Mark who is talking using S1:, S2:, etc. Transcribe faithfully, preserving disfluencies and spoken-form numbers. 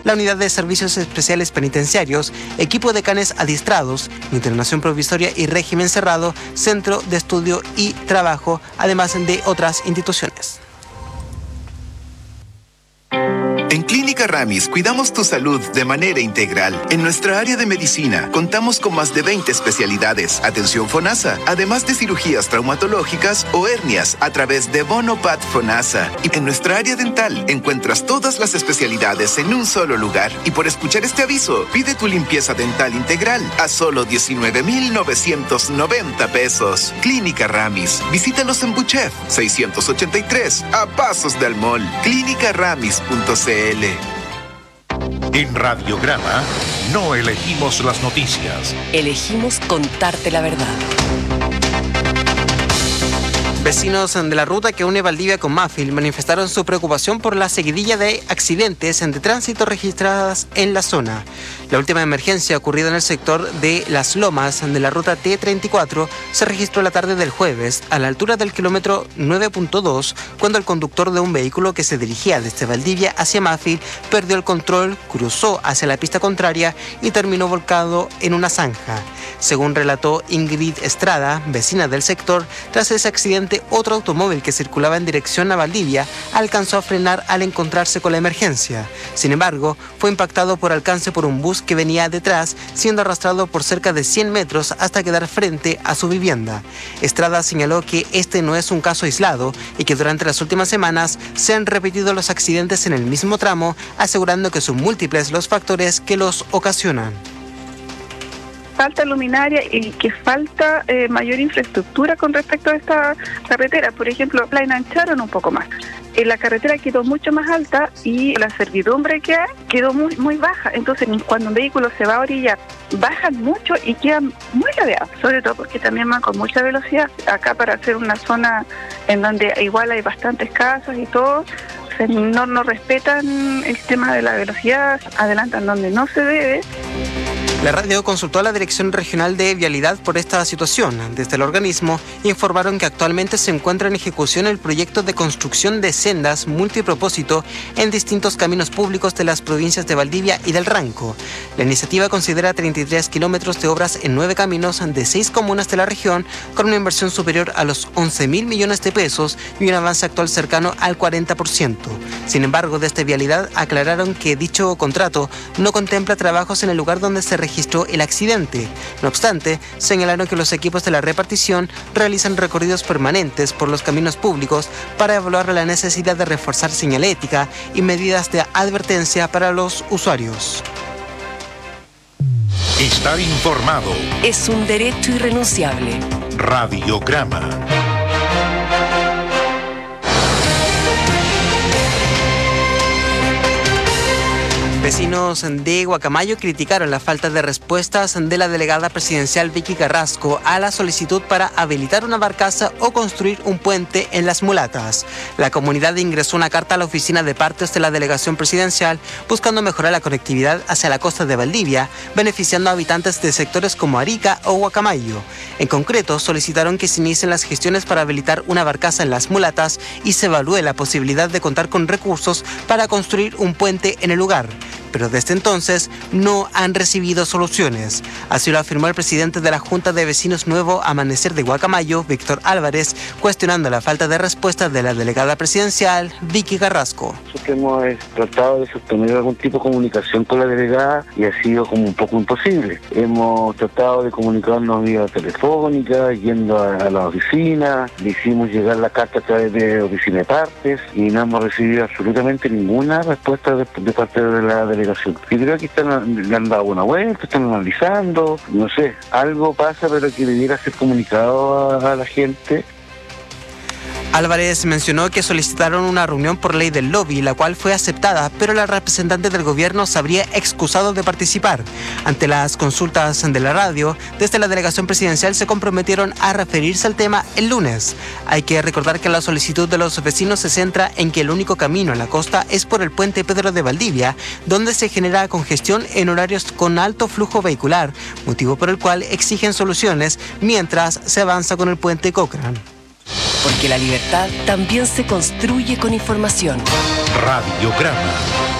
S1: la Unidad de Servicios Especiales Penitenciarios, Equipo de Canes Adiestrados, Internación Provisoria y Régimen Cerrado, Centro de Estudio y Trabajo, además de otras instituciones.
S2: En Clínica Ramis cuidamos tu salud de manera integral. En nuestra área de medicina contamos con más de veinte especialidades, atención FONASA, además de cirugías traumatológicas o hernias a través de Bonopat FONASA. Y en nuestra área dental encuentras todas las especialidades en un solo lugar. Y por escuchar este aviso, pide tu limpieza dental integral a solo diecinueve mil novecientos noventa pesos. Clínica Ramis. Visítalos en Buchef seiscientos ochenta y tres, a pasos del mall. clínica ramis punto c l.
S3: En Radiograma no elegimos las noticias.
S4: Elegimos contarte la verdad.
S1: Vecinos de la ruta que une Valdivia con Mafil manifestaron su preocupación por la seguidilla de accidentes de tránsito registradas en la zona. La última emergencia ocurrida en el sector de Las Lomas de la ruta T treinta y cuatro se registró la tarde del jueves a la altura del kilómetro nueve punto dos, cuando el conductor de un vehículo que se dirigía desde Valdivia hacia Mafil perdió el control, cruzó hacia la pista contraria y terminó volcado en una zanja. Según relató Ingrid Estrada, vecina del sector, tras ese accidente otro automóvil que circulaba en dirección a Valdivia alcanzó a frenar al encontrarse con la emergencia. Sin embargo, fue impactado por alcance por un bus que venía detrás, siendo arrastrado por cerca de cien metros hasta quedar frente a su vivienda. Estrada señaló que este no es un caso aislado y que durante las últimas semanas se han repetido los accidentes en el mismo tramo, asegurando que son múltiples los factores que los ocasionan.
S5: Falta luminaria y que falta eh, mayor infraestructura con respecto a esta carretera. Por ejemplo, la enancharon un poco más. Eh, la carretera quedó mucho más alta y la servidumbre que hay quedó muy muy baja. Entonces, cuando un vehículo se va a orillar, bajan mucho y quedan muy ladeados. Sobre todo porque también van con mucha velocidad. Acá, para hacer una zona en donde igual hay bastantes casas y todo, no, no respetan el tema de la velocidad, adelantan donde no se debe.
S1: La radio consultó a la Dirección Regional de Vialidad por esta situación. Desde el organismo informaron que actualmente se encuentra en ejecución el proyecto de construcción de sendas multipropósito en distintos caminos públicos de las provincias de Valdivia y del Ranco. La iniciativa considera treinta y tres kilómetros de obras en nueve caminos de seis comunas de la región, con una inversión superior a los once mil millones de pesos y un avance actual cercano al cuarenta por ciento. Sin embargo, desde Vialidad aclararon que dicho contrato no contempla trabajos en el lugar donde se registró el accidente. No obstante, señalaron que los equipos de la repartición realizan recorridos permanentes por los caminos públicos para evaluar la necesidad de reforzar señalética y medidas de advertencia para los usuarios.
S3: Estar informado
S4: es un derecho irrenunciable.
S3: Radiograma.
S1: Vecinos de Guacamayo criticaron la falta de respuestas de la delegada presidencial Vicky Carrasco a la solicitud para habilitar una barcaza o construir un puente en Las Mulatas. La comunidad ingresó una carta a la oficina de partes de la delegación presidencial buscando mejorar la conectividad hacia la costa de Valdivia, beneficiando a habitantes de sectores como Arica o Guacamayo. En concreto, solicitaron que se inicien las gestiones para habilitar una barcaza en Las Mulatas y se evalúe la posibilidad de contar con recursos para construir un puente en el lugar. Pero desde entonces no han recibido soluciones. Así lo afirmó el presidente de la Junta de Vecinos Nuevo Amanecer de Guacamayo, Víctor Álvarez, cuestionando la falta de respuesta de la delegada presidencial, Vicky Carrasco.
S6: Nosotros hemos tratado de sostener algún tipo de comunicación con la delegada y ha sido como un poco imposible. Hemos tratado de comunicarnos vía telefónica, yendo a, a la oficina, le hicimos llegar la carta a través de oficina de partes y no hemos recibido absolutamente ninguna respuesta de, de parte de la delegada. Yo creo que están, le han dado una vuelta, están analizando, no sé, algo pasa, pero que debiera ser comunicado a, a la gente.
S1: Álvarez mencionó que solicitaron una reunión por ley del lobby, la cual fue aceptada, pero la representante del gobierno se habría excusado de participar. Ante las consultas de la radio, desde la delegación presidencial se comprometieron a referirse al tema el lunes. Hay que recordar que la solicitud de los vecinos se centra en que el único camino a la costa es por el puente Pedro de Valdivia, donde se genera congestión en horarios con alto flujo vehicular, motivo por el cual exigen soluciones mientras se avanza con el puente Cochrane.
S4: Porque la libertad también se construye con información.
S3: Radiograma.